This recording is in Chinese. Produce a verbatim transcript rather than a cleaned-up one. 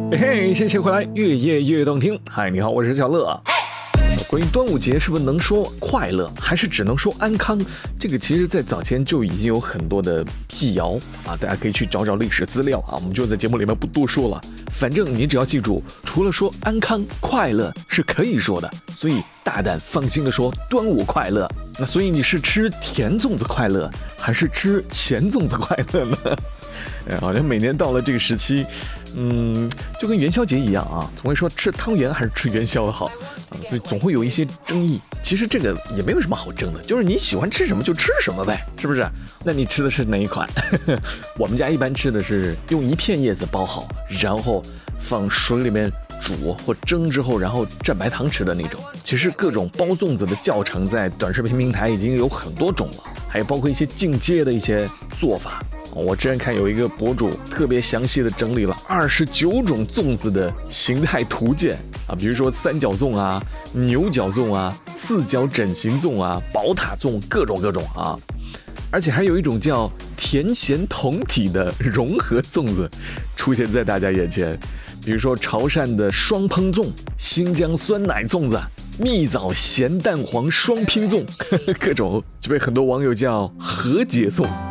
嘿嘿，谢谢回来，越夜越动听。嗨，你好，我是小乐。关于端午节是不是能说快乐，还是只能说安康？这个其实在早前就已经有很多的辟谣啊，大家可以去找找历史资料啊，我们就在节目里面不多说了。反正你只要记住，除了说安康快乐是可以说的，所以大胆放心的说端午快乐。那所以你是吃甜粽子快乐，还是吃咸粽子快乐呢？哎，好像每年到了这个时期，嗯，就跟元宵节一样啊，总会说吃汤圆还是吃元宵的好啊，所以总会有一些争议。其实这个也没有什么好争的，就是你喜欢吃什么就吃什么呗，是不是？那你吃的是哪一款？我们家一般吃的是用一片叶子包好，然后放水里面煮或蒸之后，然后蘸白糖吃的那种。其实各种包粽子的教程在短视频平台已经有很多种了，还有包括一些进阶的一些做法。我之前看有一个博主特别详细的整理了二十九种粽子的形态图鉴啊，比如说三角粽啊、牛角粽啊、四角整形粽啊、宝塔粽，各种各种啊。而且还有一种叫甜咸同体的融合粽子出现在大家眼前，比如说潮汕的双烹粽、新疆酸奶粽子、蜜枣咸蛋黄双拼粽，各种就被很多网友叫和解粽。